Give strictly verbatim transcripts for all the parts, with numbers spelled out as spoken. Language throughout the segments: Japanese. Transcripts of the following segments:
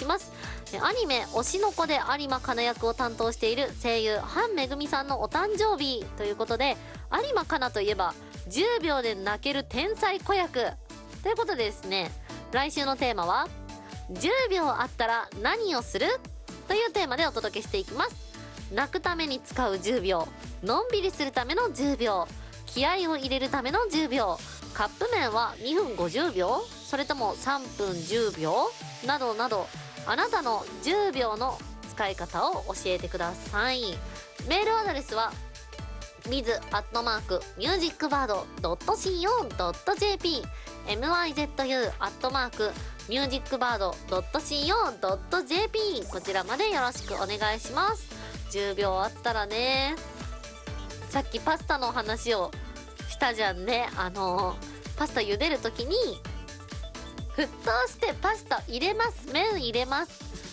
ます。アニメ推しの子で有馬かな役を担当している声優ハンめぐみさんのお誕生日ということで、有馬かなといえばじゅうびょうで泣ける天才子役ということでですね、来週のテーマはじゅうびょうあったら何をするというテーマでお届けしていきます。泣くために使うじゅうびょう、のんびりするためのじゅうびょう、気合を入れるためのじゅうびょう、カップ麺はにふんごじゅうびょう、それともさんぷんじゅうびょうなどなど、あなたのじゅうびょうの使い方を教えてください。メールアドレスはミズアットマークミュージックバードドットシーオードットジェーピー ミズ アットマークミュージックバードドットシーオードットジェーピー こちらまでよろしくお願いします。じゅうびょうあったらね、さっきパスタの話をしたじゃんね。あのー、パスタ茹でるときに沸騰してパスタ入れます、麺入れます。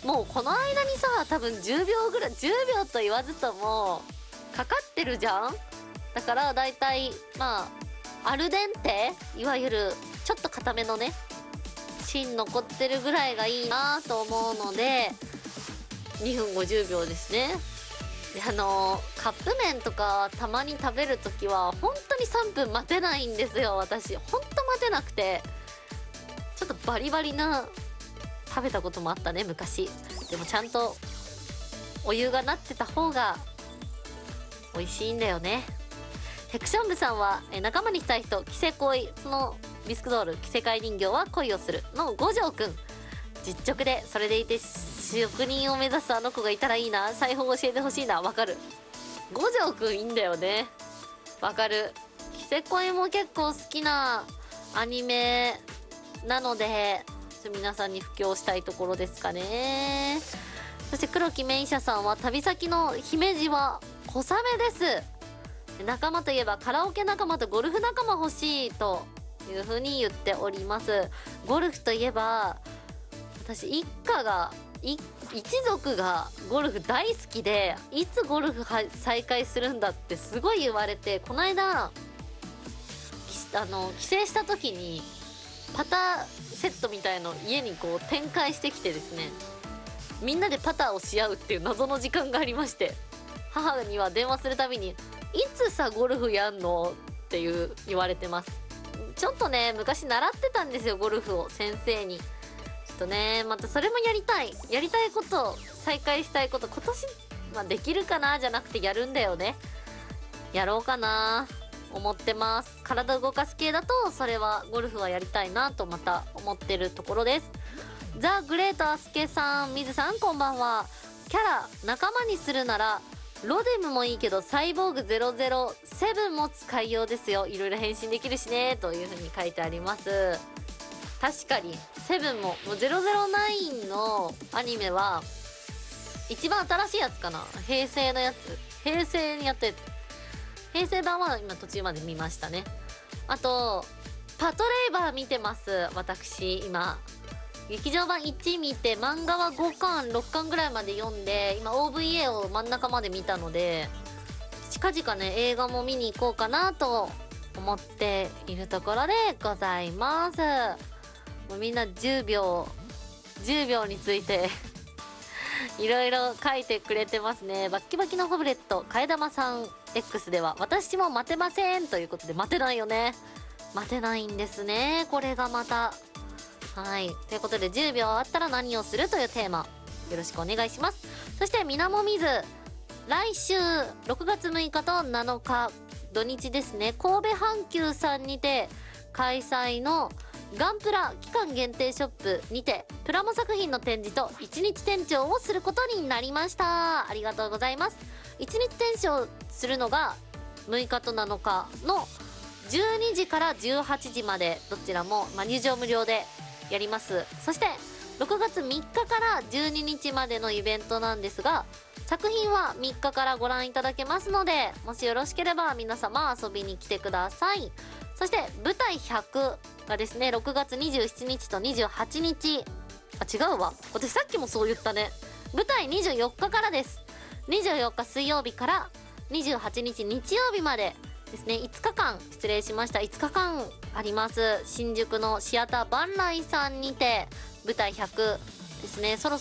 もうこの間にさ、多分じゅうびょうぐらい、じゅうびょうと言わずともかかってるじゃん。だからだいたいまあアルデンテ、いわゆるちょっと固めのね、芯残ってるぐらいがいいなと思うのでにふんごじゅうびょうですね。であのー、カップ麺とかたまに食べるときは本当にさんぷん待てないんですよ。私本当待てなくて、ちょっとバリバリな食べたこともあったね昔。でもちゃんとお湯がなってた方が美味しいんだよね。ヘクション部さんはえ仲間にしたい人着せ恋、そのビスクドール着せ替え人形は恋をするの五条くん、実直でそれでいて職人を目指すあの子がいたらいいな、裁縫教えてほしいな。わかる、五条くんいいんだよね。わかる。着せ恋も結構好きなアニメなので皆さんに布教したいところですかね。そして黒木メイシャさんは旅先の姫路は小雨です。仲間といえばカラオケ仲間とゴルフ仲間欲しいという風に言っております。ゴルフといえば私一家がい一族がゴルフ大好きで、いつゴルフは再開するんだってすごい言われて、この間あの帰省した時にパターセットみたいの家にこう展開してきてですね、みんなでパターをし合うっていう謎の時間がありまして、母には電話するたびにいつさゴルフやんのっていう言われてます。ちょっとね昔習ってたんですよ、ゴルフを先生に。ちょっとねまたそれもやりたいやりたいこと再開したいこと、今年、まあ、できるかなじゃなくてやるんだよね。やろうかな思ってます。体動かす系だとそれはゴルフはやりたいなとまた思ってるところです。ザ・グレート・アスケさん、水さんこんばんは。キャラ仲間にするならロデムもいいけどサイボーグゼロゼロセブンも使いようですよ、いろいろ変身できるしねというふうに書いてあります。確かにセブンももうゼロゼロナインのアニメは一番新しいやつかな、平成のやつ、平成にやったやつ、平成版は今途中まで見ましたね。あとパトレイバー見てます私今。劇場版いち見て漫画はごかんろっかんぐらいまで読んで、今 オーブイエー を真ん中まで見たので近々ね映画も見に行こうかなと思っているところでございます。もうみんなじゅうびょうじゅうびょうについていろいろ書いてくれてますね。バッキバキのホブレット替え玉さん X では私も待てませんということで、待てないよね、待てないんですねこれがまた。はい、ということでじゅうびょうあったら何をするというテーマよろしくお願いします。そしてみなもみず、来週ろくがつむいかとなのか土日ですね、神戸阪急さんにて開催のガンプラ期間限定ショップにてプラモ作品の展示といちにち店長をすることになりました。ありがとうございます。いちにち店長するのがむいかとなのかのじゅうにじからじゅうはちじまで、どちらも、まあ、入場無料でやります。そしてろくがつみっかからじゅうににちまでのイベントなんですが、作品はみっかからご覧いただけますので、もしよろしければ皆様遊びに来てください。そして舞台ひゃくがですねろくがつにじゅうしちにちとにじゅうはちにち、あ違うわ私さっきもそう言ったね。舞台にじゅうよっかからです。にじゅうよっか水曜日からにじゅうはちにち日曜日までですね、いつかかん失礼しましたいつかかんあります。新宿のシアター万来さんにて舞台ひゃくですね、そろ